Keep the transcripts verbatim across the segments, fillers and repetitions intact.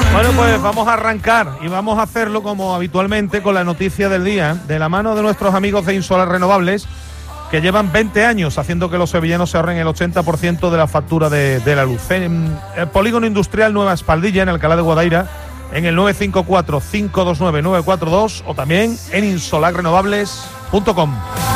Bueno, pues vamos a arrancar y vamos a hacerlo como habitualmente con la noticia del día, de la mano de nuestros amigos de Insolar Renovables, que llevan veinte años haciendo que los sevillanos se ahorren el ochenta por ciento de la factura de, de la luz. En el Polígono Industrial Nueva Espaldilla, en Alcalá de Guadaira, en el nueve cinco cuatro, cinco dos nueve, nueve cuatro dos o también en insolar renovables punto com.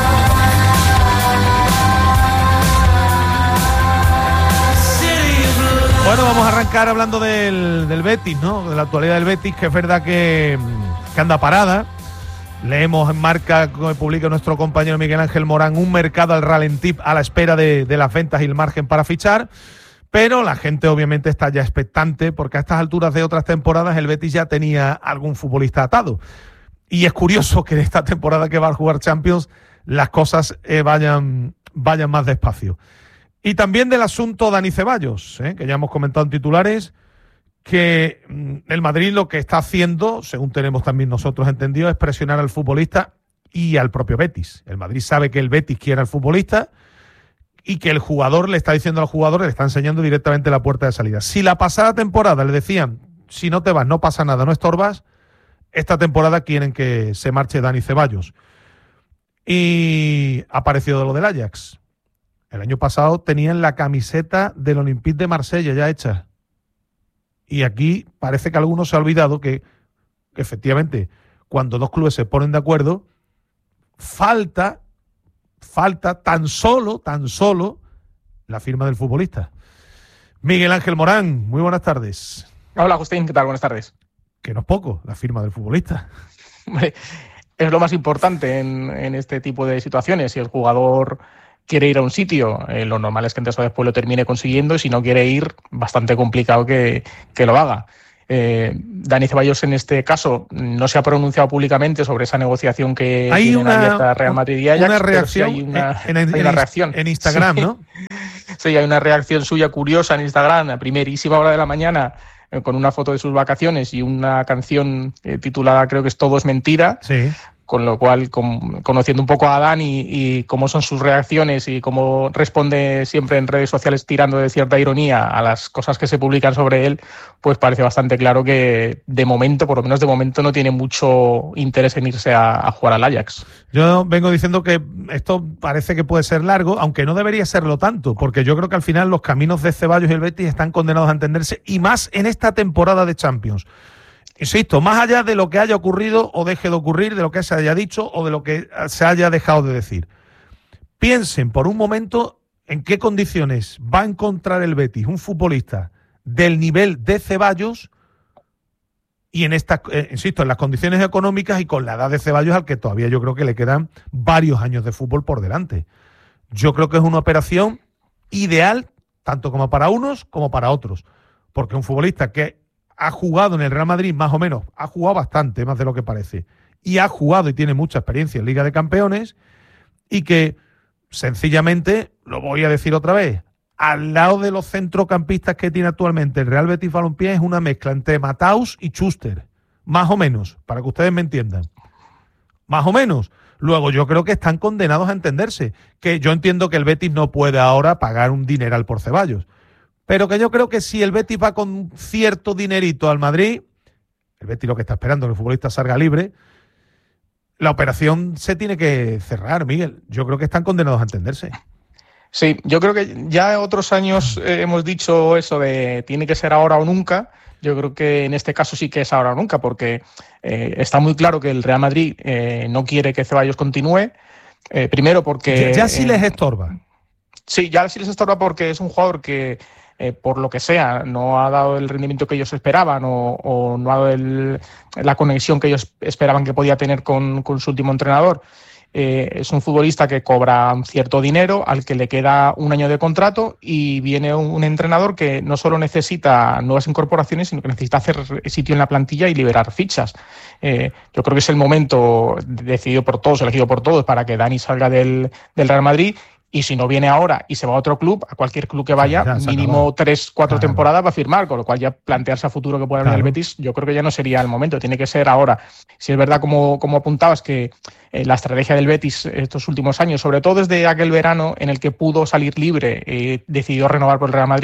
Bueno, vamos a arrancar hablando del, del Betis, ¿no? De la actualidad del Betis, que es verdad que, que anda parada. Leemos en Marca, que publica nuestro compañero Miguel Ángel Morán, un mercado al ralentí a la espera de, de las ventas y el margen para fichar. Pero la gente obviamente está ya expectante, porque a estas alturas de otras temporadas el Betis ya tenía algún futbolista atado. Y es curioso que en esta temporada que va a jugar Champions las cosas eh, vayan, vayan más despacio. Y también del asunto Dani Ceballos, ¿eh? que ya hemos comentado en titulares, que el Madrid lo que está haciendo, según tenemos también nosotros entendido, es presionar al futbolista y al propio Betis. El Madrid sabe que el Betis quiere al futbolista y que el jugador le está diciendo al jugador, le está enseñando directamente la puerta de salida. Si la pasada temporada le decían, si no te vas no pasa nada, no estorbas, esta temporada quieren que se marche Dani Ceballos. Y ha aparecido lo del Ajax. El año pasado tenían la camiseta del Olympique de Marsella ya hecha. Y aquí parece que alguno se ha olvidado que, que efectivamente cuando dos clubes se ponen de acuerdo, falta, falta tan solo, tan solo la firma del futbolista. Miguel Ángel Morán, muy buenas tardes. Hola, Agustín, ¿qué tal? Buenas tardes. Que no es poco, la firma del futbolista. Hombre, es lo más importante en, en este tipo de situaciones. Si el jugador quiere ir a un sitio, eh, lo normal es que antes o después lo termine consiguiendo, y si no quiere ir, bastante complicado que, que lo haga. Eh, Dani Ceballos en este caso no se ha pronunciado públicamente sobre esa negociación que hay tienen una, abierta Real Madrid y Ajax, una reacción, sí hay una, en, en, hay una en, reacción en Instagram, sí. ¿No? Sí, hay una reacción suya curiosa en Instagram a primerísima hora de la mañana, eh, con una foto de sus vacaciones y una canción eh, titulada, creo que es Todo es mentira. Sí. Con lo cual, con, conociendo un poco a Dani y, y cómo son sus reacciones y cómo responde siempre en redes sociales tirando de cierta ironía a las cosas que se publican sobre él, pues parece bastante claro que de momento, por lo menos de momento, no tiene mucho interés en irse a, a jugar al Ajax. Yo vengo diciendo que esto parece que puede ser largo, aunque no debería serlo tanto, porque yo creo que al final los caminos de Ceballos y el Betis están condenados a entenderse, y más en esta temporada de Champions. Insisto, más allá de lo que haya ocurrido o deje de ocurrir, de lo que se haya dicho o de lo que se haya dejado de decir. Piensen por un momento en qué condiciones va a encontrar el Betis un futbolista del nivel de Ceballos y en estas, eh, insisto, en las condiciones económicas y con la edad de Ceballos, al que todavía yo creo que le quedan varios años de fútbol por delante. Yo creo que es una operación ideal tanto como para unos como para otros, porque un futbolista que ha jugado en el Real Madrid más o menos, ha jugado bastante, más de lo que parece, y ha jugado y tiene mucha experiencia en Liga de Campeones, y que sencillamente, lo voy a decir otra vez, al lado de los centrocampistas que tiene actualmente el Real Betis Balompié, es una mezcla entre Mataus y Schuster, más o menos, para que ustedes me entiendan, más o menos. Luego yo creo que están condenados a entenderse, que yo entiendo que el Betis no puede ahora pagar un dineral por Ceballos, pero que yo creo que si el Betis va con cierto dinerito al Madrid, el Betis lo que está esperando es que el futbolista salga libre, la operación se tiene que cerrar, Miguel. Yo creo que están condenados a entenderse. Sí, yo creo que ya otros años eh, hemos dicho eso de tiene que ser ahora o nunca. Yo creo que en este caso sí que es ahora o nunca, porque eh, está muy claro que el Real Madrid eh, no quiere que Ceballos continúe. Eh, primero porque... Ya, ya sí eh, les estorba. Sí, ya sí les estorba porque es un jugador que... Eh, por lo que sea, no ha dado el rendimiento que ellos esperaban o, o no ha dado el, la conexión que ellos esperaban que podía tener con, con su último entrenador. Eh, es un futbolista que cobra un cierto dinero, al que le queda un año de contrato, y viene un, un entrenador que no solo necesita nuevas incorporaciones, sino que necesita hacer sitio en la plantilla y liberar fichas. Eh, yo creo que es el momento decidido por todos, elegido por todos, para que Dani salga del, del Real Madrid. Y si no viene ahora y se va a otro club, a cualquier club que vaya, ya, mínimo tres, cuatro claro. temporadas va a firmar, con lo cual ya plantearse a futuro que pueda venir claro. el Betis, yo creo que ya no sería el momento, tiene que ser ahora. Si es verdad, como, como apuntabas, que eh, la estrategia del Betis estos últimos años, sobre todo desde aquel verano en el que pudo salir libre, eh, decidió renovar por el Real Madrid,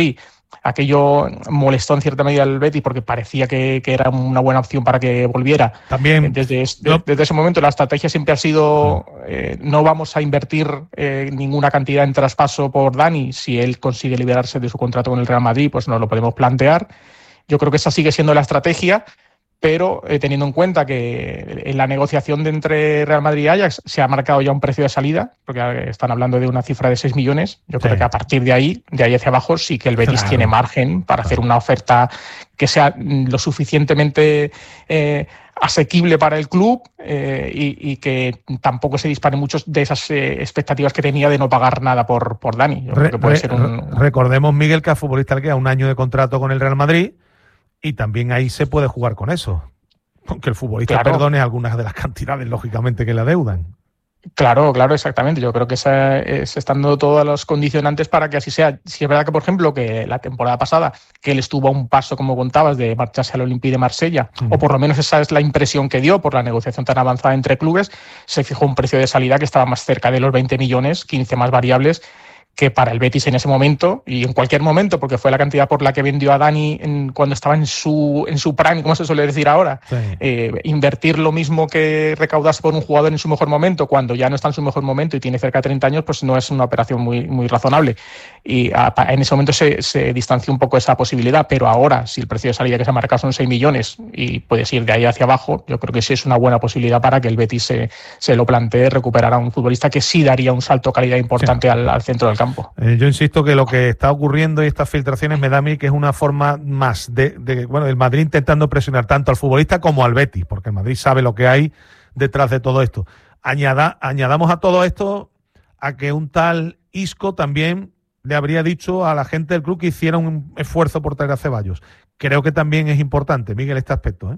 aquello molestó en cierta medida al Betis porque parecía que, que era una buena opción para que volviera. También desde, no. desde ese momento la estrategia siempre ha sido eh, no vamos a invertir eh, ninguna cantidad en traspaso por Dani. Si él consigue liberarse de su contrato con el Real Madrid, pues nos lo podemos plantear. Yo creo que esa sigue siendo la estrategia, pero eh, teniendo en cuenta que en la negociación de entre Real Madrid y Ajax se ha marcado ya un precio de salida, porque están hablando de una cifra de seis millones, yo sí. creo que a partir de ahí, de ahí hacia abajo, sí que el Betis claro. tiene margen para claro. hacer una oferta que sea lo suficientemente eh, asequible para el club eh, y, y que tampoco se dispare muchos de esas eh, expectativas que tenía de no pagar nada por, por Dani. Yo re, creo que puede re, ser un... Recordemos, Miguel, que al futbolista le queda un año de contrato con el Real Madrid. Y también ahí se puede jugar con eso. Aunque el futbolista claro. perdone algunas de las cantidades, lógicamente, que le adeudan. Claro, claro, exactamente. Yo creo que se, se están dando todos los condicionantes para que así sea. Si es verdad que, por ejemplo, que la temporada pasada, que él estuvo a un paso, como contabas, de marcharse al Olympique de Marsella, mm. o por lo menos esa es la impresión que dio por la negociación tan avanzada entre clubes, se fijó un precio de salida que estaba más cerca de los veinte millones, quince más variables, que para el Betis en ese momento y en cualquier momento, porque fue la cantidad por la que vendió a Dani en, cuando estaba en su en su prime, como se suele decir ahora, sí. eh, invertir lo mismo que recaudase por un jugador en su mejor momento, cuando ya no está en su mejor momento y tiene cerca de treinta años, pues no es una operación muy, muy razonable. Y a, a, en ese momento se, se distanció un poco esa posibilidad, pero ahora, si el precio de salida que se ha marcado son seis millones y puedes ir de ahí hacia abajo, yo creo que sí es una buena posibilidad para que el Betis se, se lo plantee, recuperar a un futbolista que sí daría un salto de calidad importante sí. al, al centro del campo. Eh, yo insisto que lo que está ocurriendo y estas filtraciones me da a mí que es una forma más de, de bueno, el Madrid intentando presionar tanto al futbolista como al Betis, porque el Madrid sabe lo que hay detrás de todo esto. Añada, añadamos a todo esto a que un tal Isco también le habría dicho a la gente del club que hiciera un esfuerzo por traer a Ceballos. Creo que también es importante, Miguel, este aspecto, ¿eh?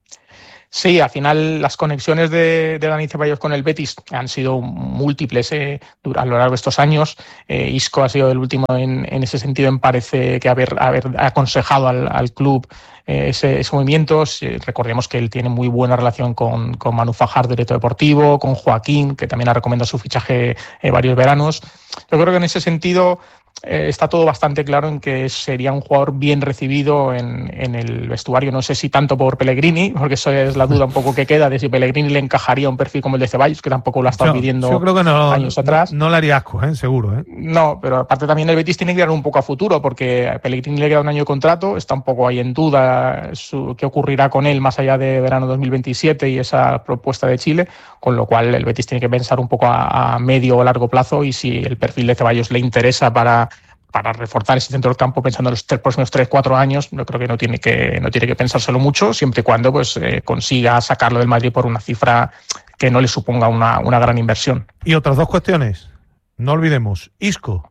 Sí, al final las conexiones de, de Dani Ceballos con el Betis han sido múltiples eh, a lo largo de estos años. Eh, Isco ha sido el último en, en ese sentido, en parece que haber, haber aconsejado al, al club eh, ese, ese movimiento. Eh, recordemos que él tiene muy buena relación con, con Manu Fajar, director deportivo, con Joaquín, que también ha recomendado su fichaje eh, varios veranos. Yo creo que en ese sentido Eh, está todo bastante claro en que sería un jugador bien recibido en, en el vestuario. No sé si tanto por Pellegrini, porque eso es la duda un poco que queda de si Pellegrini le encajaría un perfil como el de Ceballos, que tampoco lo ha estado yo, pidiendo yo creo que no, años atrás. No, no le haría asco, ¿eh? Seguro. ¿eh? No, pero aparte también el Betis tiene que mirar un poco a futuro, porque a Pellegrini le queda un año de contrato, está un poco ahí en duda su, qué ocurrirá con él más allá de verano dos mil veintisiete y esa propuesta de Chile, con lo cual el Betis tiene que pensar un poco a, a medio o largo plazo y si el perfil de Ceballos le interesa para para reforzar ese centro del campo pensando en los tres, próximos tres, cuatro años, yo creo que no tiene que, no tiene que pensárselo mucho, siempre y cuando pues, eh, consiga sacarlo del Madrid por una cifra que no le suponga una, una gran inversión. Y otras dos cuestiones. No olvidemos, Isco,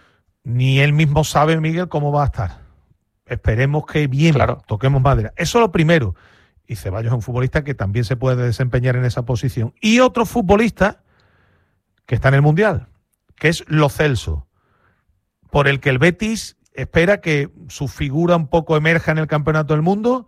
ni él mismo sabe, Miguel, cómo va a estar. Esperemos que bien, claro. Toquemos madera. Eso es lo primero. Y Ceballos es un futbolista que también se puede desempeñar en esa posición. Y otro futbolista que está en el Mundial, que es Lo Celso, por el que el Betis espera que su figura un poco emerja en el Campeonato del Mundo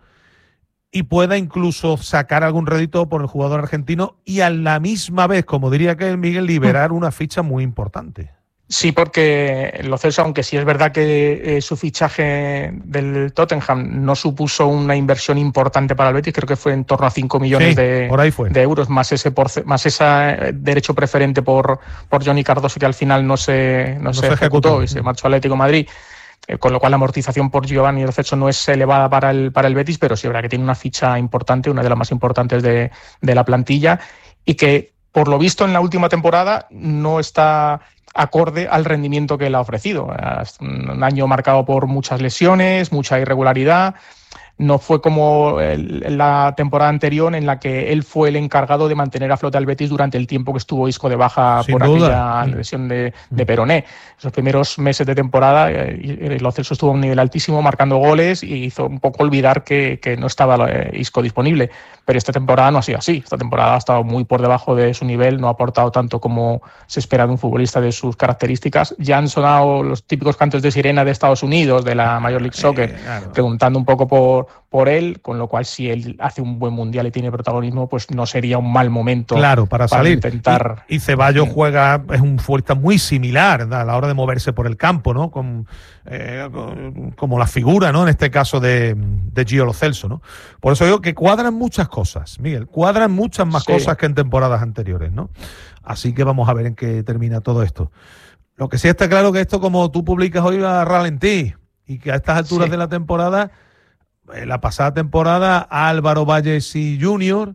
y pueda incluso sacar algún rédito por el jugador argentino y a la misma vez, como diría que Miguel, liberar una ficha muy importante. Sí, porque Lo Celso, aunque sí es verdad que eh, su fichaje del Tottenham no supuso una inversión importante para el Betis, creo que fue en torno a cinco millones sí, de, por ahí fue. de euros, más ese porce, más ese derecho preferente por, por Johnny Cardoso que al final no se, no no se, se ejecutó, ejecutó y se marchó al Atlético de Madrid. Eh, con lo cual la amortización por Giovanni Lo Celso no es elevada para el, para el Betis, pero sí es verdad que tiene una ficha importante, una de las más importantes de, de la plantilla, y que por lo visto en la última temporada no está acorde al rendimiento que él ha ofrecido. Un año marcado por muchas lesiones, mucha irregularidad. No fue como el, la temporada anterior en la que él fue el encargado de mantener a flote al Betis durante el tiempo que estuvo Isco de baja Sin por duda. aquella lesión de, de peroné. Esos primeros meses de temporada, eh, Lo Celso estuvo a un nivel altísimo, marcando goles y hizo un poco olvidar que, que no estaba eh, Isco disponible. Pero esta temporada no ha sido así. Esta temporada ha estado muy por debajo de su nivel, no ha aportado tanto como se espera de un futbolista de sus características. Ya han sonado los típicos cantos de sirena de Estados Unidos, de la Major League Soccer, eh, claro. preguntando un poco por por él, con lo cual si él hace un buen mundial y tiene protagonismo, pues no sería un mal momento claro, para, para salir. intentar. Y, y Ceballos sí. juega, es un futbolista muy similar, ¿verdad?, a la hora de moverse por el campo, ¿no? Con, eh, como la figura, ¿no?, en este caso de, de Gio Lo Celso, ¿no? Por eso digo que cuadran muchas cosas, Miguel, cuadran muchas más sí. cosas que en temporadas anteriores, ¿no? Así que vamos a ver en qué termina todo esto. Lo que sí está claro que esto, como tú publicas hoy, va a ralentí, y que a estas alturas sí. de la temporada, en la pasada temporada, Álvaro Valles y Junior,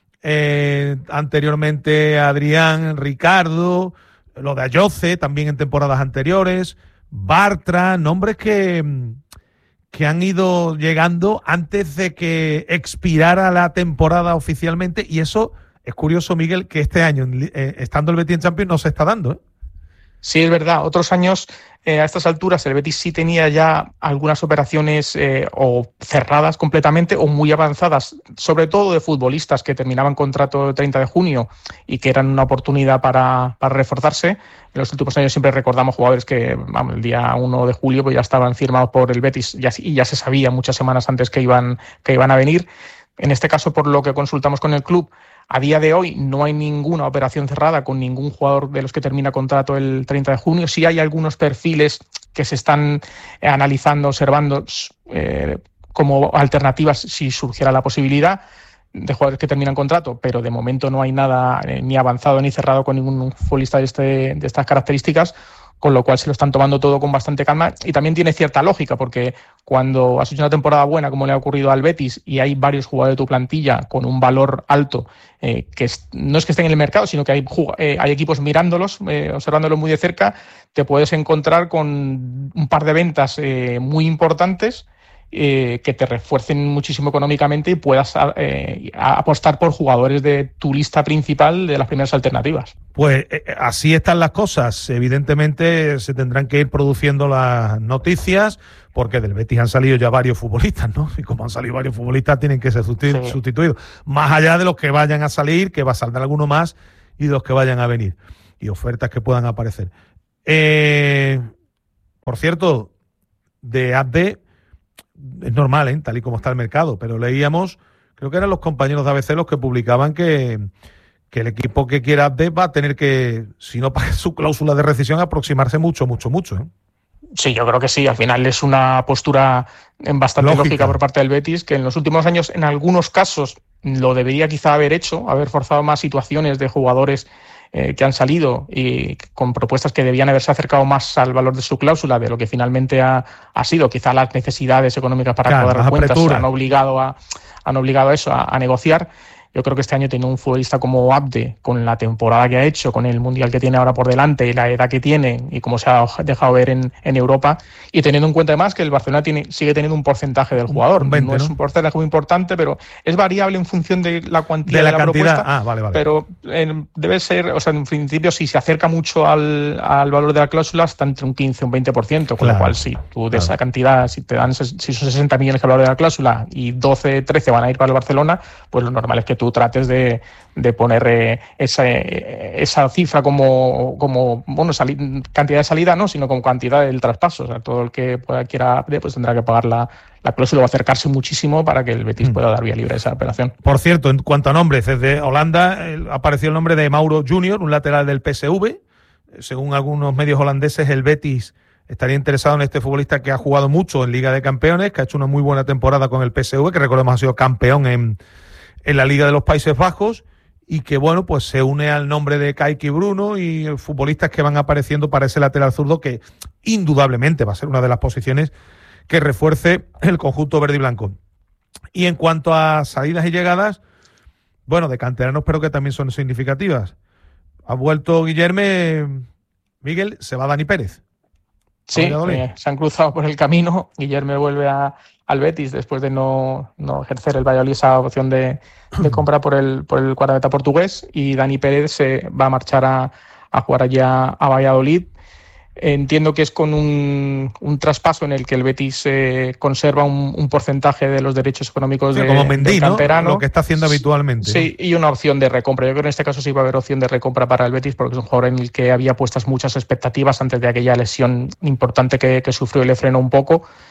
eh, anteriormente Adrián, Ricardo, lo de Ayoce también en temporadas anteriores, Bartra, nombres que, que han ido llegando antes de que expirara la temporada oficialmente, y eso es curioso, Miguel, que este año, eh, estando el Betis en Champions, no se está dando, ¿eh? Sí, es verdad. Otros años, eh, a estas alturas, el Betis sí tenía ya algunas operaciones eh, o cerradas completamente o muy avanzadas, sobre todo de futbolistas que terminaban contrato el treinta de junio y que eran una oportunidad para, para reforzarse. En los últimos años siempre recordamos jugadores que, vamos, el día uno de julio pues ya estaban firmados por el Betis y ya, y ya se sabía muchas semanas antes que iban, que iban a venir. En este caso, por lo que consultamos con el club, a día de hoy no hay ninguna operación cerrada con ningún jugador de los que termina contrato el treinta de junio. Sí hay algunos perfiles que se están analizando, observando eh, como alternativas si surgiera la posibilidad de jugadores que terminan contrato, pero de momento no hay nada eh, ni avanzado ni cerrado con ningún futbolista de, este, de estas características, con lo cual se lo están tomando todo con bastante calma y también tiene cierta lógica, porque cuando has hecho una temporada buena como le ha ocurrido al Betis y hay varios jugadores de tu plantilla con un valor alto, eh, que es, no es que estén en el mercado, sino que hay, eh, hay equipos mirándolos, eh, observándolos muy de cerca, te puedes encontrar con un par de ventas eh, muy importantes Eh, que te refuercen muchísimo económicamente y puedas eh, apostar por jugadores de tu lista principal de las primeras alternativas. Pues eh, así están las cosas. Evidentemente se tendrán que ir produciendo las noticias, porque del Betis han salido ya varios futbolistas, ¿no? Y como han salido varios futbolistas, tienen que ser sustitu- sí. sustituidos. Más allá de los que vayan a salir, que va a saldrá alguno más, y de los que vayan a venir. Y ofertas que puedan aparecer. Eh, por cierto, de A D, es normal, ¿eh?, tal y como está el mercado, pero leíamos, creo que eran los compañeros de A B C los que publicaban que, que el equipo que quiera update va a tener que, si no paga su cláusula de rescisión, aproximarse mucho, mucho, mucho, ¿eh? Sí, yo creo que sí. Al final es una postura bastante lógica. lógica por parte del Betis, que en los últimos años, en algunos casos, lo debería quizá haber hecho, haber forzado más situaciones de jugadores Eh, que han salido y con propuestas que debían haberse acercado más al valor de su cláusula de lo que finalmente ha, ha sido. Quizá las necesidades económicas para claro, cuadrar cuentas han obligado a, han obligado a eso, a, a negociar. Yo creo que este año tiene un futbolista como Abde, con la temporada que ha hecho, con el Mundial que tiene ahora por delante y la edad que tiene y cómo se ha dejado ver en, en Europa, y teniendo en cuenta además que el Barcelona tiene, sigue teniendo un porcentaje del jugador. veinte, no, ¿no? Es un porcentaje muy importante, pero es variable en función de la cuantía de la, de la cantidad. Propuesta. Ah, vale, vale. Pero eh, debe ser, o sea, en principio, si se acerca mucho al, al valor de la cláusula, está entre un quince y un veinte por ciento, con claro, lo cual si tú de claro. esa cantidad, si te dan, si son sesenta millones que el valor de la cláusula y doce, trece van a ir para el Barcelona, pues lo normal es que tú trates de de poner eh, esa, eh, esa cifra como, como bueno, sali- cantidad de salida, no, sino como cantidad del traspaso. O sea, todo el que pueda, quiera, pues tendrá que pagar la, la cláusula o acercarse muchísimo para que el Betis mm. pueda dar vía libre a esa operación. Por cierto, en cuanto a nombres, desde Holanda eh, apareció el nombre de Mauro Junior, un lateral del P S V. Según algunos medios holandeses, el Betis estaría interesado en este futbolista que ha jugado mucho en Liga de Campeones, que ha hecho una muy buena temporada con el P S V, que recordemos ha sido campeón en, en la Liga de los Países Bajos, y que, bueno, pues se une al nombre de Kaiki Bruno y futbolistas que van apareciendo para ese lateral zurdo, que indudablemente va a ser una de las posiciones que refuerce el conjunto verde y blanco. Y en cuanto a salidas y llegadas, bueno, de canteranos, pero que también son significativas. Ha vuelto Guillerme, Miguel, se va Dani Pérez. Sí, eh, se han cruzado por el camino. Guillerme vuelve a, al Betis después de no, no ejercer el Valladolid esa opción de, de compra por el, por el guardameta portugués, y Dani Pérez se va a marchar a, a jugar allá a Valladolid. Entiendo que es con un, un traspaso en el que el Betis eh, conserva un, un porcentaje de los derechos económicos de, como Mendy, del canterano, ¿no? Lo que está haciendo habitualmente. Sí, ¿no? Y una opción de recompra. Yo creo que en este caso sí va a haber opción de recompra para el Betis, porque es un jugador en el que había puestas muchas expectativas antes de aquella lesión importante que, que sufrió y le frenó un poco.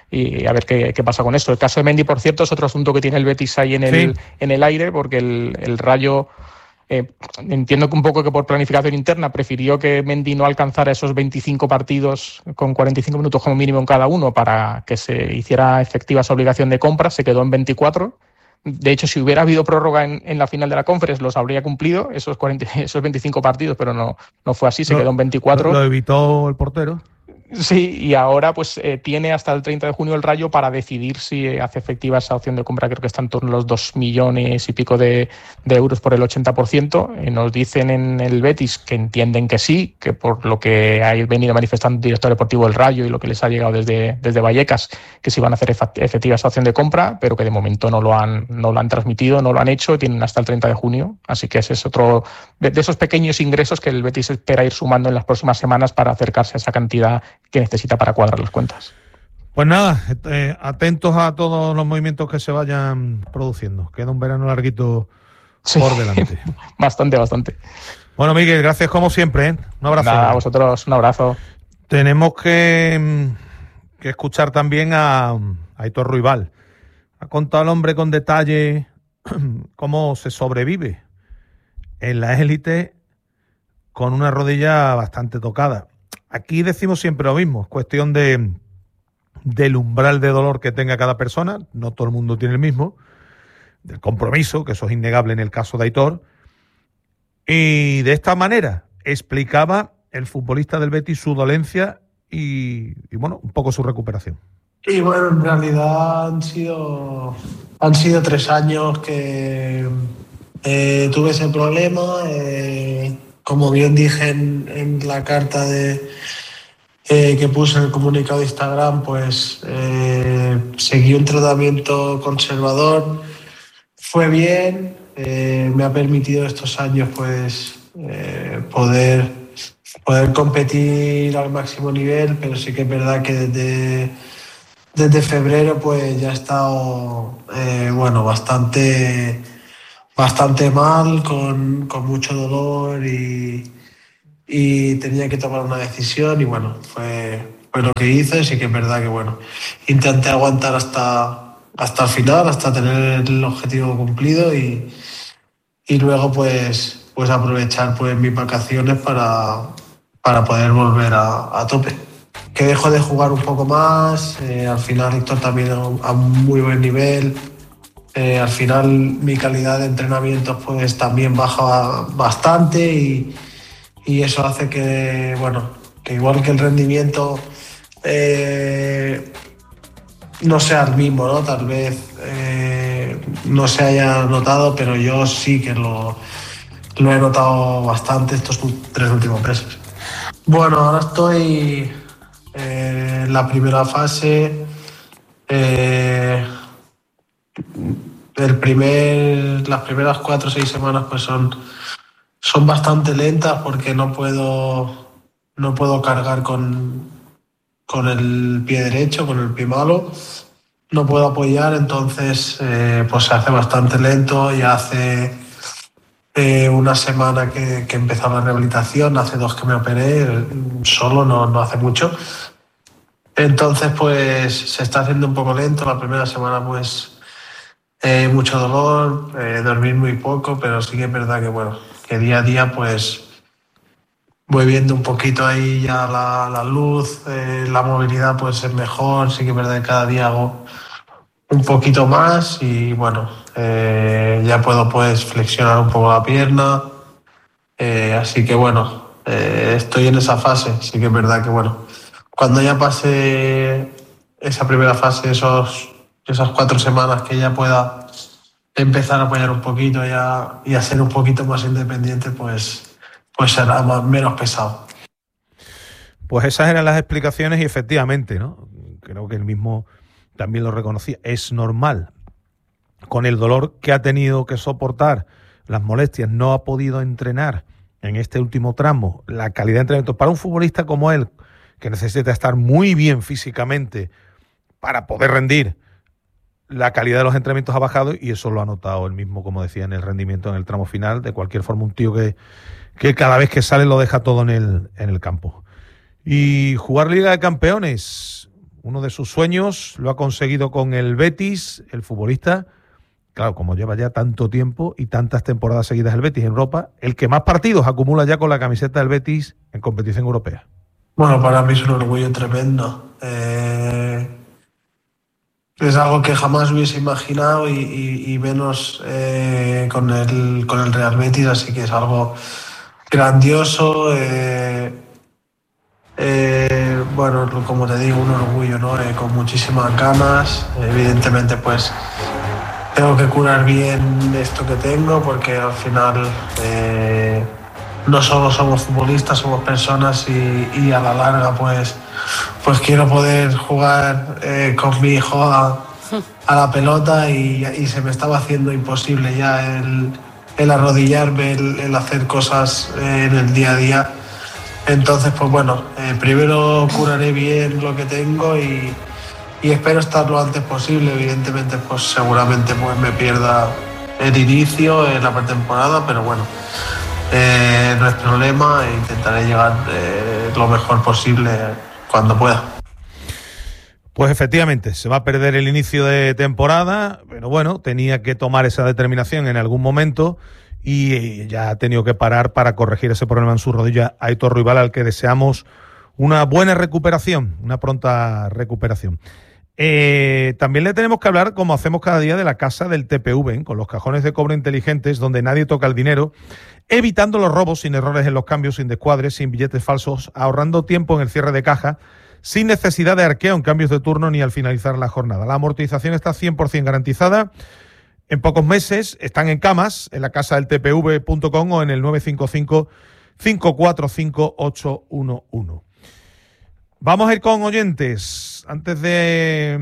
y a ver qué, qué pasa con esto. El caso de Mendy, por cierto, es otro asunto que tiene el Betis ahí en el, sí. en el aire, porque el, el Rayo... Eh, entiendo que un poco que por planificación interna prefirió que Mendy no alcanzara esos veinticinco partidos con cuarenta y cinco minutos como mínimo en cada uno para que se hiciera efectiva esa obligación de compra. Se quedó en veinticuatro. De hecho, si hubiera habido prórroga en, en la final de la Conference, los habría cumplido esos, cuarenta, esos veinticinco partidos, pero no, no fue así, se lo, quedó en veinticuatro. Lo evitó el portero. Sí, y ahora pues eh, tiene hasta el treinta de junio el Rayo para decidir si eh, hace efectiva esa opción de compra. Creo que está en torno a los dos millones y pico de, de euros por el ochenta por ciento. Eh, nos dicen en el Betis que entienden que sí, que por lo que ha venido manifestando el director deportivo del Rayo y lo que les ha llegado desde, desde Vallecas, que sí van a hacer efectiva esa opción de compra, pero que de momento no lo han, no lo han transmitido, no lo han hecho, tienen hasta el treinta de junio. Así que ese es otro de, de esos pequeños ingresos que el Betis espera ir sumando en las próximas semanas para acercarse a esa cantidad que necesita para cuadrar las cuentas. Pues nada, eh, atentos a todos los movimientos que se vayan produciendo. Queda un verano larguito sí, por delante. Bastante, bastante. Bueno, Miguel, gracias como siempre, ¿eh? Un abrazo. Nada, a vosotros, un abrazo. Tenemos que, que escuchar también a, a Aitor Ruibal. Ha contado el hombre con detalle cómo se sobrevive en la élite con una rodilla bastante tocada. Aquí decimos siempre lo mismo, es cuestión de del umbral de dolor que tenga cada persona, no todo el mundo tiene el mismo, del compromiso, que eso es innegable en el caso de Aitor, y de esta manera explicaba el futbolista del Betis su dolencia y, y bueno, un poco su recuperación. Y bueno, en realidad han sido, han sido tres años que eh, tuve ese problema. Eh, como bien dije en, en la carta de, eh, que puse en el comunicado de Instagram, pues eh, seguí un tratamiento conservador. Fue bien, eh, me ha permitido estos años pues eh, poder, poder competir al máximo nivel, pero sí que es verdad que desde... Desde febrero pues ya he estado eh, bueno, bastante, bastante mal, con, con mucho dolor y, y tenía que tomar una decisión y bueno, fue, fue lo que hice. Sí que es verdad que bueno, intenté aguantar hasta, hasta el final, hasta tener el objetivo cumplido y, y luego pues, pues aprovechar pues mis vacaciones para, para poder volver a, a tope. Que dejo de jugar un poco más, eh, al final Héctor también a un, a un muy buen nivel, eh, al final mi calidad de entrenamiento pues también baja bastante y, y eso hace que, bueno, que igual que el rendimiento eh, no sea el mismo, ¿no? Tal vez eh, no se haya notado, pero yo sí que lo, lo he notado bastante estos tres últimos meses. Bueno, ahora estoy... Eh, la primera fase, eh, el primer, las primeras cuatro o seis semanas pues son, son bastante lentas porque no puedo, no puedo cargar con, con el pie derecho, con el pie malo, no puedo apoyar, entonces eh, pues se hace bastante lento y hace eh, una semana que, que empezó la rehabilitación, hace dos que me operé, solo, no, no hace mucho. Entonces, pues se está haciendo un poco lento. La primera semana, pues eh, mucho dolor, eh, dormir muy poco, pero sí que es verdad que, bueno, que día a día, pues voy viendo un poquito ahí ya la, la luz, eh, la movilidad pues es mejor. Sí que es verdad que cada día hago un poquito más y, bueno, eh, ya puedo pues flexionar un poco la pierna. Eh, así que, bueno, eh, estoy en esa fase. Sí que es verdad que, bueno, cuando ya pase esa primera fase, esos, esas cuatro semanas que ya pueda empezar a apoyar un poquito y a, y a ser un poquito más independiente, pues, pues será más, menos pesado. Pues esas eran las explicaciones y efectivamente, ¿no? Creo que él mismo también lo reconocía. Es normal, con el dolor que ha tenido que soportar, las molestias, no ha podido entrenar en este último tramo, la calidad de entrenamiento para un futbolista como él, que necesita estar muy bien físicamente para poder rendir, la calidad de los entrenamientos ha bajado y eso lo ha notado él mismo, como decía, en el rendimiento en el tramo final. De cualquier forma, un tío que, que cada vez que sale lo deja todo en el, en el campo. Y jugar Liga de Campeones, uno de sus sueños, lo ha conseguido con el Betis, el futbolista. Claro, como lleva ya tanto tiempo y tantas temporadas seguidas el Betis en Europa, el que más partidos acumula ya con la camiseta del Betis en competición europea. Bueno, para mí es un orgullo tremendo. Eh, es algo que jamás hubiese imaginado y, y, y menos eh, con, el, con el Real Betis, así que es algo grandioso. Eh, eh, bueno, como te digo, un orgullo, ¿no? Eh, con muchísimas ganas. Evidentemente, pues tengo que curar bien esto que tengo porque al final eh, no solo somos futbolistas, somos personas y, y a la larga pues, pues quiero poder jugar eh, con mi hijo a, a la pelota y, y se me estaba haciendo imposible ya el, el arrodillarme, el, el hacer cosas eh, en el día a día. Entonces, pues bueno, eh, primero curaré bien lo que tengo y, y espero estar lo antes posible. Evidentemente, pues seguramente pues, me pierda el inicio en la pretemporada, pero bueno, eh, no es problema e intentaré llegar eh, lo mejor posible cuando pueda. Pues efectivamente, se va a perder el inicio de temporada, pero bueno, tenía que tomar esa determinación en algún momento y ya ha tenido que parar para corregir ese problema en su rodilla. Aitor Ruibal, al que deseamos una buena recuperación, una pronta recuperación. Eh, también le tenemos que hablar, como hacemos cada día, de la casa del T P V, ¿eh? Con los cajones de cobro inteligentes donde nadie toca el dinero, evitando los robos, sin errores en los cambios, sin descuadres, sin billetes falsos, ahorrando tiempo en el cierre de caja, sin necesidad de arqueo en cambios de turno ni al finalizar la jornada. La amortización está cien por ciento garantizada. En pocos meses están en camas en la casa del T P V punto com o en el nueve cinco cinco, cinco cuatro cinco, ocho uno uno. Vamos a ir con oyentes. Antes de,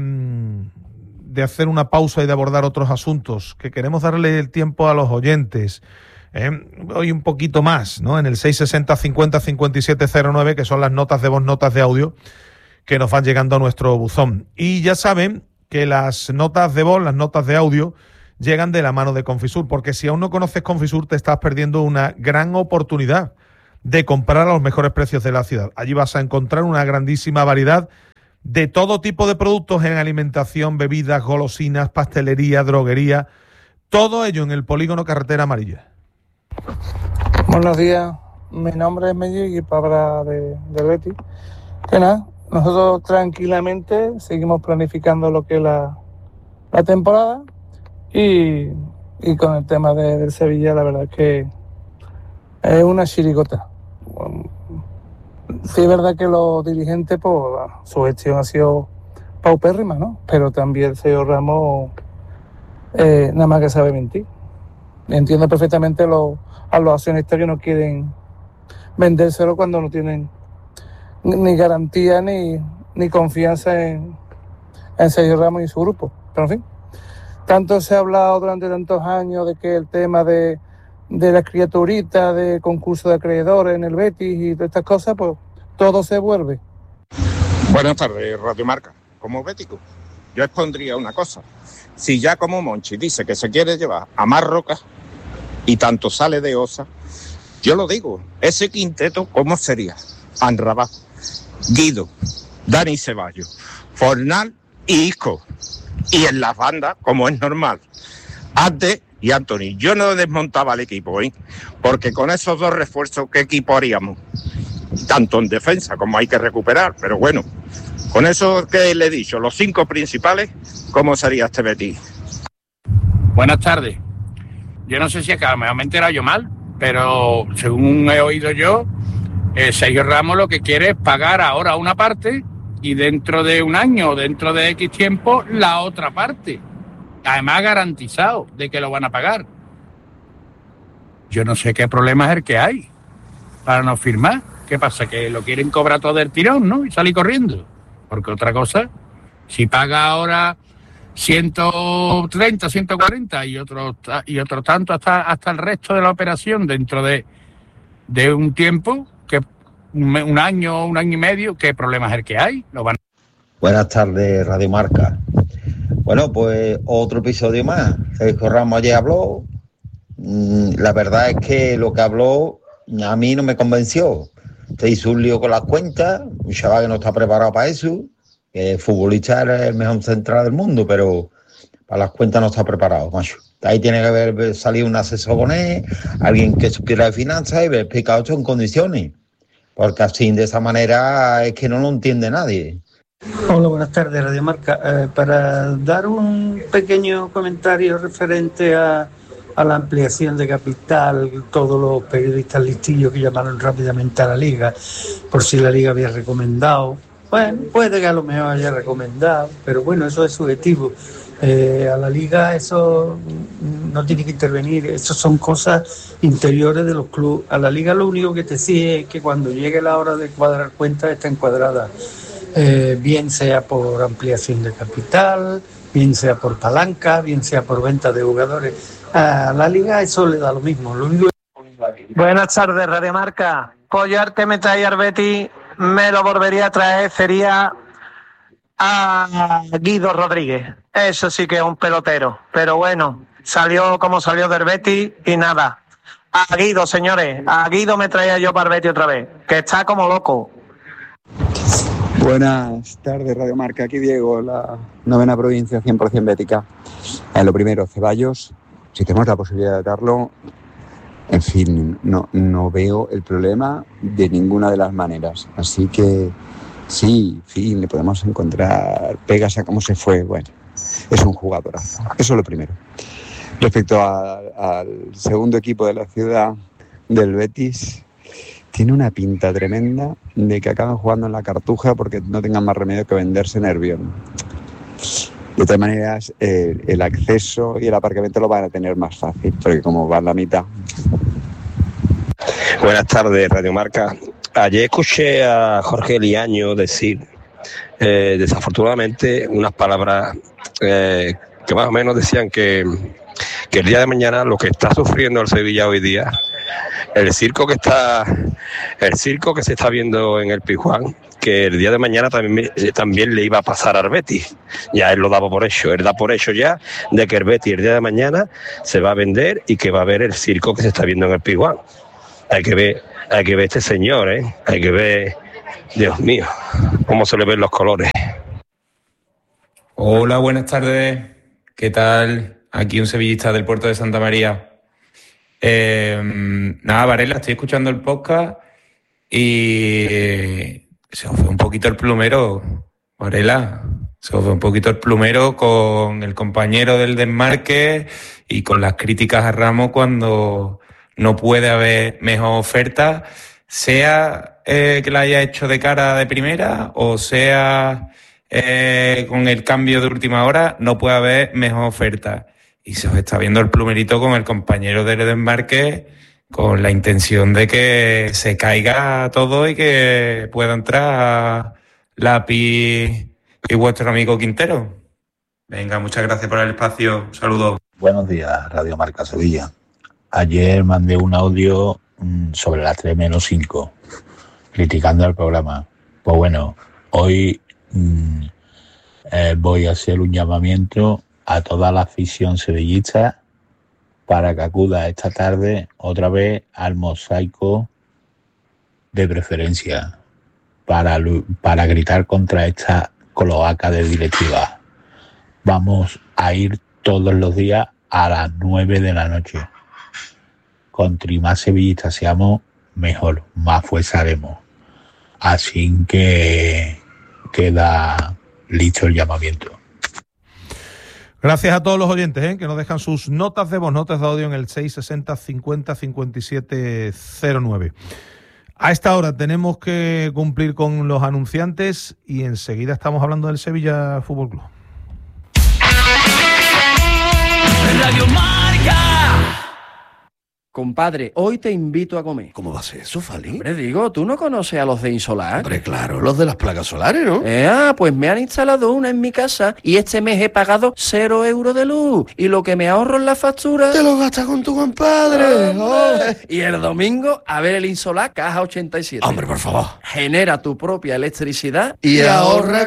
de hacer una pausa y de abordar otros asuntos, que queremos darle el tiempo a los oyentes. Eh, hoy un poquito más, ¿no? En el seis sesenta, cincuenta, cincuenta y siete cero nueve, que son las notas de voz, notas de audio, que nos van llegando a nuestro buzón. Y ya saben que las notas de voz, las notas de audio, llegan de la mano de Confisur, porque si aún no conoces Confisur te estás perdiendo una gran oportunidad de comprar a los mejores precios de la ciudad. Allí vas a encontrar una grandísima variedad de todo tipo de productos en alimentación, bebidas, golosinas, pastelería, droguería, todo ello en el polígono Carretera Amarilla. Buenos días, mi nombre es Mello y para de, de Betis. Que nada, nosotros tranquilamente seguimos planificando lo que es la, la temporada y, y con el tema de, del Sevilla, la verdad es que es una chirigota. Sí, es verdad que los dirigentes, pues su gestión ha sido paupérrima, ¿no? Pero también el señor Ramos eh, nada más que sabe mentir. Entiendo perfectamente lo, a los accionistas que no quieren vendérselo cuando no tienen ni garantía ni, ni confianza en, en Sergio Ramos y su grupo. Pero en fin, tanto se ha hablado durante tantos años de que el tema de, de las criaturitas, de concurso de acreedores en el Betis y todas estas cosas, pues todo se vuelve. Buenas tardes, Radio Marca. Como bético, yo expondría una cosa. Si ya como Monchi dice que se quiere llevar a Marroca y tanto sale de Osa, yo lo digo, ese quinteto, ¿cómo sería? Anrabat, Guido, Dani Ceballos, Fornal y Isco. Y en las bandas, como es normal, Ade y Anthony. Yo no desmontaba el equipo, ¿eh? Porque con esos dos refuerzos, ¿qué equipo haríamos? Tanto en defensa como hay que recuperar, pero bueno, con eso que le he dicho, los cinco principales, ¿cómo sería este Betis? Buenas tardes. Yo no sé si acá me he enterado yo mal, pero según he oído yo, eh, Sergio Ramos lo que quiere es pagar ahora una parte y dentro de un año o dentro de X tiempo la otra parte. Además garantizado de que lo van a pagar. Yo no sé qué problema es el que hay para no firmar. ¿Qué pasa? Que lo quieren cobrar todo del tirón, ¿no? Y salir corriendo. Porque otra cosa, si paga ahora ciento treinta, ciento cuarenta y otros y otro tanto hasta, hasta el resto de la operación dentro de, de un tiempo, que un, un año, un año y medio, ¿qué problema es el que hay? Lo van... Buenas tardes, Radio Marca. Bueno, pues otro episodio más. Sergio Ramos ayer habló. La verdad es que lo que habló a mí no me convenció. Se hizo un lío con las cuentas, un chaval que no está preparado para eso, que el futbolista es el mejor central del mundo, pero para las cuentas no está preparado, macho. Ahí tiene que haber salido un asesor con él, alguien que supiera de finanzas y haber explicado esto en condiciones. Porque así, de esa manera, es que no lo entiende nadie. Hola, buenas tardes, Radio Marca. Eh, para dar un pequeño comentario referente a, a la ampliación de capital, todos los periodistas listillos que llamaron rápidamente a la Liga, por si la Liga había recomendado. Bueno, puede que a lo mejor haya recomendado, pero bueno, eso es subjetivo. Eh, a la Liga eso no tiene que intervenir, eso son cosas interiores de los clubes. A la Liga lo único que te exige es que cuando llegue la hora de cuadrar cuentas esté encuadrada, eh, bien sea por ampliación de capital, bien sea por palanca, bien sea por venta de jugadores. A la Liga eso le da lo mismo. Lo único... Buenas tardes, Radio Marca. Pollarte me trae al Betis, me lo volvería a traer, sería a Guido Rodríguez. Eso sí que es un pelotero, pero bueno, salió como salió del Betis y nada. A Guido, señores, a Guido me traía yo para el Betis otra vez, que está como loco. Buenas tardes, Radio Marca. Aquí Diego, la novena provincia cien por ciento bética. Eh, lo primero, Ceballos, si tenemos la posibilidad de darlo, en fin, no, no veo el problema de ninguna de las maneras. Así que sí, en fin, le podemos encontrar pegas a cómo se fue. Bueno, es un jugadorazo. Eso es lo primero. Respecto a, al segundo equipo de la ciudad del Betis, tiene una pinta tremenda de que acaban jugando en la Cartuja porque no tengan más remedio que venderse Nervión. De todas maneras, el, el acceso y el aparcamiento lo van a tener más fácil, porque como va en la mitad. Buenas tardes, Radio Marca. Ayer escuché a Jorge Liaño decir, eh, desafortunadamente, unas palabras eh, que más o menos decían que, que el día de mañana lo que está sufriendo el Sevilla hoy día, el circo que está, el circo que se está viendo en el Pizjuán, que el día de mañana también, también le iba a pasar al Betis. Ya él lo daba por hecho, él da por hecho ya de que el Betis el día de mañana se va a vender y que va a ver el circo que se está viendo en el Pizjuán. Hay que ver, hay que ver este señor, ¿eh? Hay que ver, Dios mío, cómo se le ven los colores. Hola, buenas tardes. ¿Qué tal? Aquí un sevillista del puerto de Santa María. Eh, nada, Varela, estoy escuchando el podcast y se os fue un poquito el plumero, Varela. Se os fue un poquito el plumero con el compañero del desmarque y con las críticas a Ramos cuando no puede haber mejor oferta, sea eh, que la haya hecho de cara de primera o sea eh, con el cambio de última hora, no puede haber mejor oferta. Y se os está viendo el plumerito con el compañero del desmarque con la intención de que se caiga todo y que pueda entrar Lápiz y vuestro amigo Quintero. Venga, muchas gracias por el espacio. Saludos. Buenos días, Radio Marca Sevilla. Ayer mandé un audio mmm, sobre las tres menos cinco, criticando el programa. Pues bueno, hoy mmm, eh, voy a hacer un llamamiento a toda la afición sevillista para que acuda esta tarde otra vez al mosaico de preferencia para, para gritar contra esta cloaca de directiva. Vamos a ir todos los días a las nueve de la noche. Contra más sevillistas seamos, mejor, más fuerza haremos. Así que queda listo el llamamiento. Gracias a todos los oyentes ¿eh? que nos dejan sus notas de voz, notas de audio en el seis sesenta cincuenta cincuenta y siete cero nueve. A esta hora tenemos que cumplir con los anunciantes y enseguida estamos hablando del Sevilla Fútbol Club. Radio Marca. Compadre, hoy te invito a comer. ¿Cómo va a ser eso, Fali? Hombre, digo, ¿tú no conoces a los de Insolar? Hombre, claro, los de las placas solares, ¿no? Eh, ah, pues me han instalado una en mi casa y este mes he pagado cero euros de luz. Y lo que me ahorro en la factura... ¡Te lo gastas con tu compadre! Oh. Y el domingo, a ver el Insolar Caja ochenta y siete. Hombre, por favor. Genera tu propia electricidad y, y ahorra